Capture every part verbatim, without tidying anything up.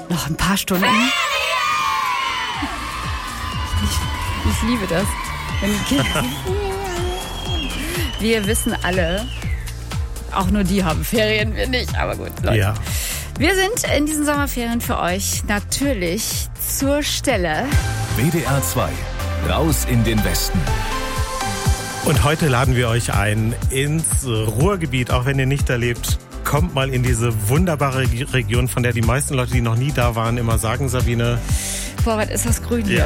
Noch ein paar Stunden. Ich, ich liebe das. Wenn die Kinder wir wissen alle, auch nur die haben Ferien, wir nicht. Aber gut, Leute. Ja. Wir sind in diesen Sommerferien für euch natürlich zur Stelle. W D R zwei. Raus in den Westen. Und heute laden wir euch ein ins Ruhrgebiet, auch wenn ihr nicht da lebt. Kommt mal in diese wunderbare Region, von der die meisten Leute, die noch nie da waren, immer sagen, Sabine. Boah, was ist das grün hier? Ja.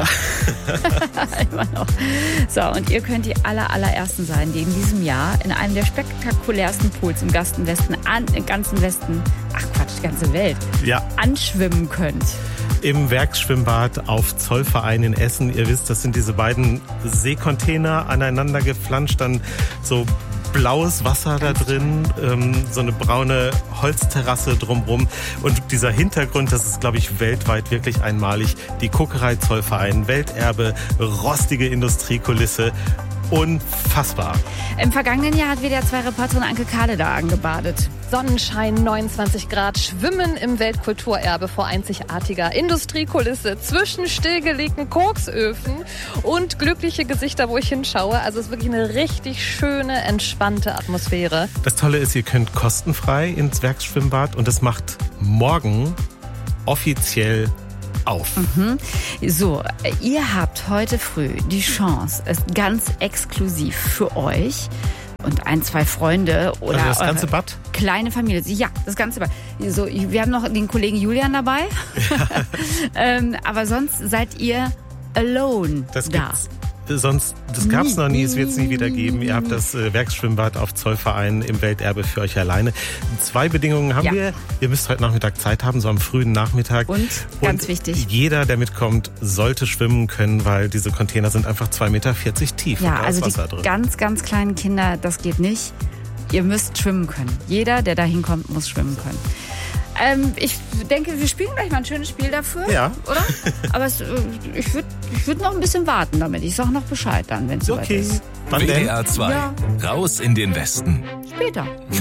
Immer noch. So, und ihr könnt die aller, allerersten sein, die in diesem Jahr in einem der spektakulärsten Pools im ganzen Westen, an, im ganzen Westen, ach Quatsch, die ganze Welt, Ja. anschwimmen könnt. Im Werksschwimmbad auf Zollverein in Essen. Ihr wisst, das sind diese beiden Seekontainer aneinander geflanscht, dann so blaues Wasser da drin, ähm, so eine braune Holzterrasse drumrum. Und dieser Hintergrund, das ist, glaube ich, weltweit wirklich einmalig. Die Kokerei Zollverein, Welterbe, rostige Industriekulisse. Unfassbar. Im vergangenen Jahr hat W D R zwei Reporterin Anke Kahle da angebadet. Sonnenschein, neunundzwanzig Grad, Schwimmen im Weltkulturerbe vor einzigartiger Industriekulisse, zwischen stillgelegten Koksöfen und glückliche Gesichter, wo ich hinschaue. Also es ist wirklich eine richtig schöne, entspannte Atmosphäre. Das Tolle ist, ihr könnt kostenfrei ins Werksschwimmbad und das macht morgen offiziell auf. Mhm. So, ihr habt heute früh die Chance, es ganz exklusiv für euch und ein, zwei Freunde oder Also das ganze eure Bad? kleine Familie. Ja, das ganze Bad. So, wir haben noch den Kollegen Julian dabei. Ja. ähm, aber sonst seid ihr alone Das da. gibt's. Sonst, das gab's noch nie, es wird es nie wieder geben. Ihr habt das äh, Werksschwimmbad auf Zollverein im Welterbe für euch alleine. Zwei Bedingungen haben Ja. wir. Ihr müsst heute Nachmittag Zeit haben, so am frühen Nachmittag. Und, ganz Und wichtig, jeder, der mitkommt, sollte schwimmen können, weil diese Container sind einfach zwei Meter vierzig tief. ja, und da also ist die Wasser drin. ganz, ganz kleinen Kinder, das geht nicht. Ihr müsst schwimmen können. Jeder, der da hinkommt, muss schwimmen können. Ähm, ich denke, wir spielen gleich mal ein schönes Spiel dafür, Ja. oder? Aber es, äh, ich würde ich würd noch ein bisschen warten damit. Ich sag noch Bescheid dann, wenn es soweit Okay. ist. Wann W D denn? R zwei. Ja. Raus in den Westen. Später.